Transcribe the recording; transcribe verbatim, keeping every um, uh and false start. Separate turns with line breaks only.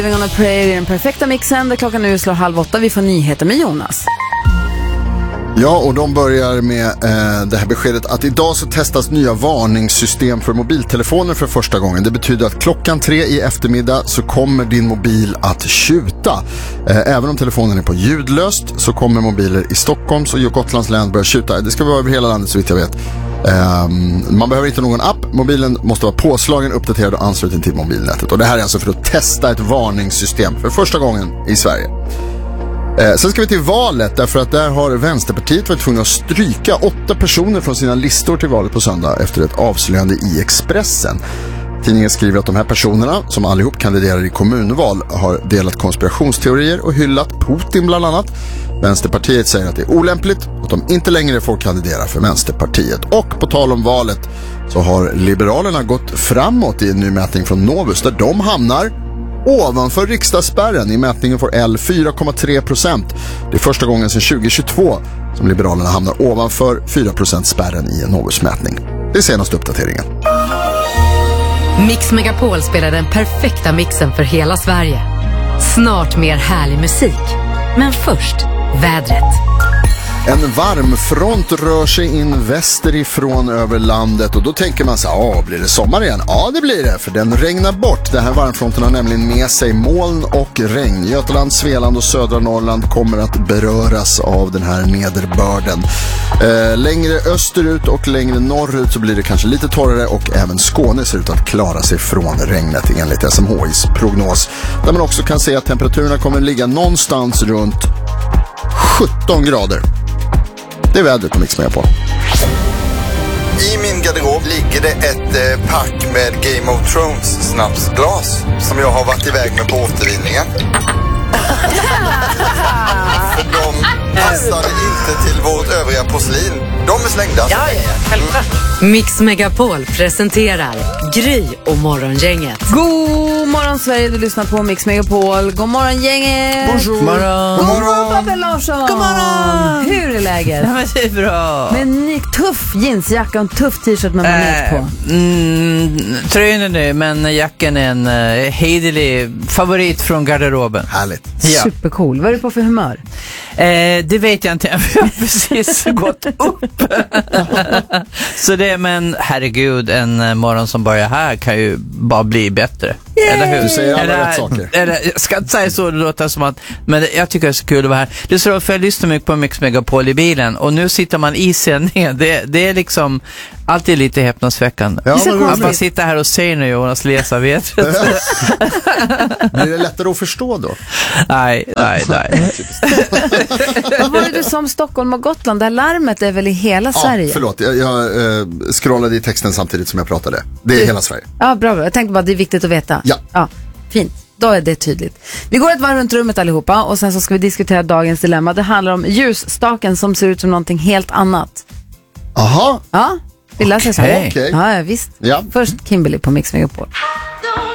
Living on a prayer i den perfekta mixen där klockan nu slår halv åtta. Vi får nyheter med Jonas.
Ja, och de börjar med eh, det här beskedet att idag så testas nya varningssystem för mobiltelefoner för första gången. Det betyder att klockan tre i eftermiddag så kommer din mobil att tjuta. Eh, även om telefonen är på ljudlöst så kommer mobiler i Stockholms och Gotlands län börja tjuta. Det ska vara över hela landet så vitt jag vet. Eh, man behöver inte någon app. Mobilen måste vara påslagen, uppdaterad och ansluten till mobilnätet. Och det här är alltså för att testa ett varningssystem för första gången i Sverige. Eh, sen ska vi till valet, därför att där har Vänsterpartiet varit tvungna att stryka åtta personer från sina listor till valet på söndag efter ett avslöjande i Expressen. Tidningen skriver att de här personerna, som allihop kandiderar i kommunval, har delat konspirationsteorier och hyllat Putin bland annat. Vänsterpartiet säger att det är olämpligt och att de inte längre får kandidera för Vänsterpartiet. Och på tal om valet så har Liberalerna gått framåt i en ny mätning från Novus där de hamnar ovanför riksdagsspärren. I mätningen får L fyra komma tre procent. Det är första gången sedan tjugo tjugotvå som Liberalerna hamnar ovanför fyra procent-spärren i en Novus-mätning. Det är senaste uppdateringen.
Mix Megapol spelar den perfekta mixen för hela Sverige. Snart mer härlig musik. Men först, vädret.
En varmfront rör sig in västerifrån över landet och då tänker man så här, ja, blir det sommar igen? Ja, det blir det, för den regnar bort. Den här varmfronten har nämligen med sig moln och regn. Götaland, Svealand och södra Norrland kommer att beröras av den här nederbörden. Eh, längre österut och längre norrut så blir det kanske lite torrare och även Skåne ser ut att klara sig från regnet enligt S M H I:s prognos. Där man också kan se att temperaturerna kommer att ligga någonstans runt sjutton grader. Det är vädret på Mix Megapol.
I min garderob ligger det ett eh, pack med Game of Thrones snapsglas som jag har varit iväg med på återvinningen. För de passade inte till vårt övriga porslin. De är slängda.
Ja, ja, ja. Självklart. Mix Megapol presenterar Gry och Morgongänget.
God morgon Sverige, du lyssnar på Mix Megapol. God morgon gänget.
Bonjour.
morgon.
God morgon Babben Larsson.
God morgon.
Hur är läget?
Ja, men det är bra.
Med en ny tuff jeansjacka och en tuff t-shirt med magnet på.
Äh, mm, tröjan är ny, men jackan är en uh, hederlig favorit från garderoben.
Härligt.
Ja.
Supercool. Vad är du på för humör?
Eh, det vet jag inte. Jag har precis gått upp. Så det, men herregud, en morgon som börjar här kan ju bara bli bättre.
Yay!
Eller hur?
Du säger alla
eller,
rätt saker.
Eller, jag ska inte säga så, det låter som att, men jag tycker det är så kul att vara här. Det är så för jag lyssnar mycket på Mix Megapol i bilen och nu sitter man i sig ner. Det, det är liksom alltid lite häpnadsväckande.
Ja,
men
att man sitter här och säger när Jonas läser vet.
Blir det lättare att förstå då?
Nej, nej, nej.
Vad var det du sa om Stockholm och Gotland? Det här larmet är väl i hela
Ja,
Sverige?
förlåt. Jag, jag eh, scrollade i texten samtidigt som jag pratade. Det är hela Sverige.
Ja, bra, bra. Jag tänkte bara det är viktigt att veta.
Ja.
Ja, fint. Då är det tydligt. Vi går ett varv runt rummet allihopa och sen så ska vi diskutera dagens dilemma. Det handlar om ljusstaken som ser ut som någonting helt annat.
Aha.
Ja, vill läsa så?
Okej.
Okej.
Ja, ja, visst.
Ja.
Först Kimberly på Mix Megapol.